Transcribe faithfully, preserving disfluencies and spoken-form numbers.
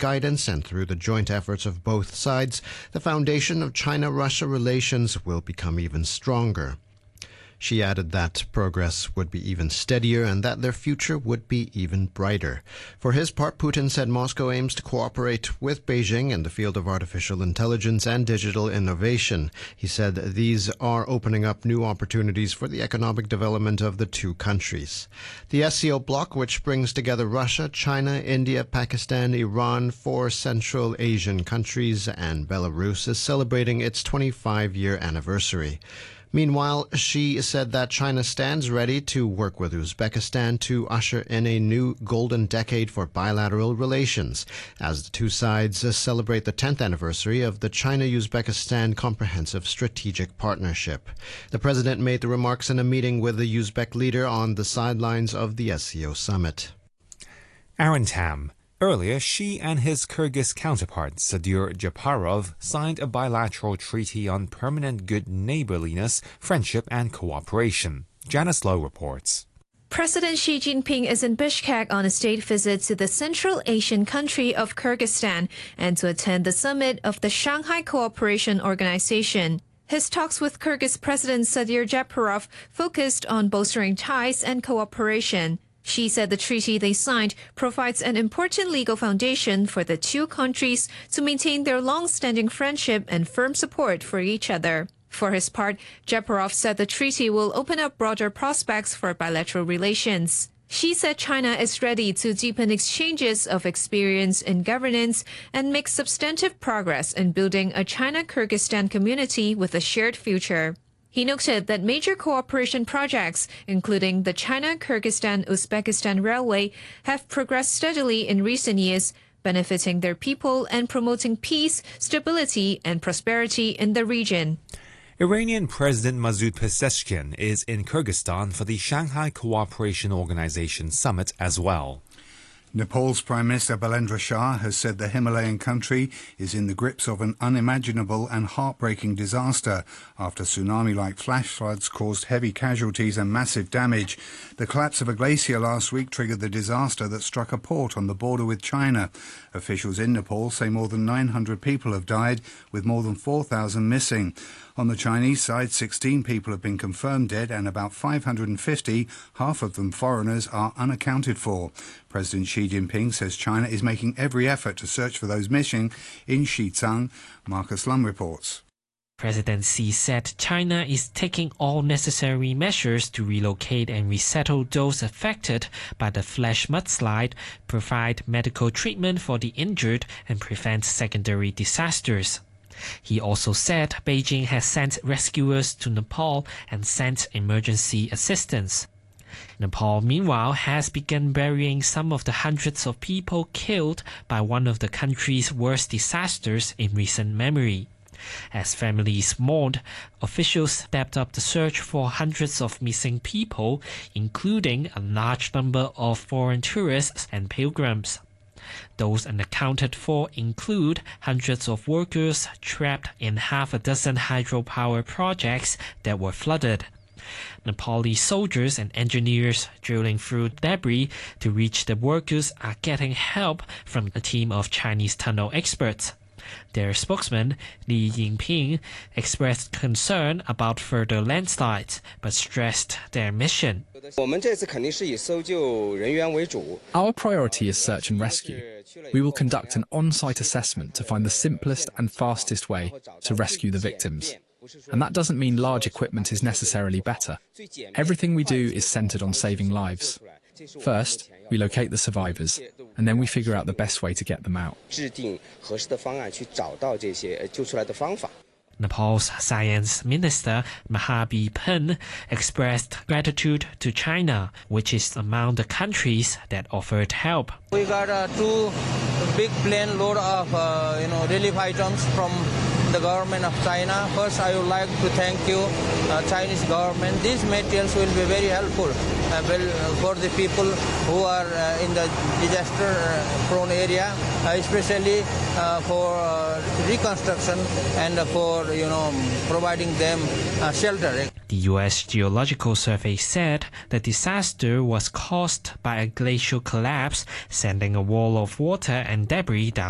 guidance and through the joint efforts of both sides, the foundation of China-Russia relations will become even stronger. She added that progress would be even steadier and that their future would be even brighter. For his part, Putin said Moscow aims to cooperate with Beijing in the field of artificial intelligence and digital innovation. He said these are opening up new opportunities for the economic development of the two countries. The S C O bloc, which brings together Russia, China, India, Pakistan, Iran, four Central Asian countries, and Belarus, is celebrating its twenty-five-year anniversary. Meanwhile, she said that China stands ready to work with Uzbekistan to usher in a new golden decade for bilateral relations, as the two sides celebrate the tenth anniversary of the China-Uzbekistan Comprehensive Strategic Partnership. The president made the remarks in a meeting with the Uzbek leader on the sidelines of the S C O summit. Aaron Tam. Earlier, Xi and his Kyrgyz counterpart, Sadyr Japarov, signed a bilateral treaty on permanent good neighborliness, friendship and cooperation. Janice Lowe reports. President Xi Jinping is in Bishkek on a state visit to the Central Asian country of Kyrgyzstan and to attend the summit of the Shanghai Cooperation Organization. His talks with Kyrgyz President Sadyr Japarov focused on bolstering ties and cooperation. Xi said the treaty they signed provides an important legal foundation for the two countries to maintain their long-standing friendship and firm support for each other. For his part, Japarov said the treaty will open up broader prospects for bilateral relations. Xi said China is ready to deepen exchanges of experience in governance and make substantive progress in building a China-Kyrgyzstan community with a shared future. He noted that major cooperation projects, including the China-Kyrgyzstan-Uzbekistan Railway, have progressed steadily in recent years, benefiting their people and promoting peace, stability, and prosperity in the region. Iranian President Masoud Pezeshkian is in Kyrgyzstan for the Shanghai Cooperation Organization summit as well. Nepal's Prime Minister Balendra Shah has said the Himalayan country is in the grips of an unimaginable and heartbreaking disaster after tsunami-like flash floods caused heavy casualties and massive damage. The collapse of a glacier last week triggered the disaster that struck a port on the border with China. Officials in Nepal say more than nine hundred people have died, with more than four thousand missing. On the Chinese side, sixteen people have been confirmed dead and about five hundred fifty, half of them foreigners, are unaccounted for. President Xi Jinping says China is making every effort to search for those missing in Xizang. Marcus Lum reports. President Xi said China is taking all necessary measures to relocate and resettle those affected by the flash mudslide, provide medical treatment for the injured, and prevent secondary disasters. He also said Beijing has sent rescuers to Nepal and sent emergency assistance. Nepal, meanwhile, has begun burying some of the hundreds of people killed by one of the country's worst disasters in recent memory. As families mourned, officials stepped up the search for hundreds of missing people, including a large number of foreign tourists and pilgrims. Those unaccounted for include hundreds of workers trapped in half a dozen hydropower projects that were flooded. Nepali soldiers and engineers drilling through debris to reach the workers are getting help from a team of Chinese tunnel experts. Their spokesman, Li Yingping, expressed concern about further landslides, but stressed their mission. Our priority is search and rescue. We will conduct an on-site assessment to find the simplest and fastest way to rescue the victims. And that doesn't mean large equipment is necessarily better. Everything we do is centered on saving lives. First, we locate the survivors, and then we figure out the best way to get them out. Nepal's Science Minister Mahabi Pen expressed gratitude to China, which is among the countries that offered help. We got uh, two big plane load of uh, you know relief items from the government of China. First, I would like to thank you, uh, Chinese government. These materials will be very helpful uh, well, for the people who are uh, in the disaster-prone area, uh, especially uh, for uh, reconstruction and for you know providing them uh, shelter. The U S Geological Survey said the disaster was caused by a glacial collapse, sending a wall of water and debris down